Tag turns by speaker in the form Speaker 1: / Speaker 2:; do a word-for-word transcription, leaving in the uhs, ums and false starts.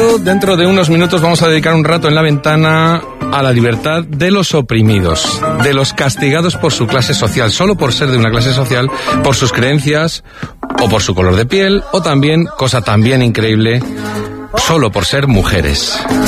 Speaker 1: pero dentro de unos minutos vamos a dedicar un rato en la ventana a la libertad de los oprimidos, de los castigados por su clase social, solo por ser de una clase social, por sus creencias o por su color de piel, o también, cosa también increíble, solo por ser mujeres.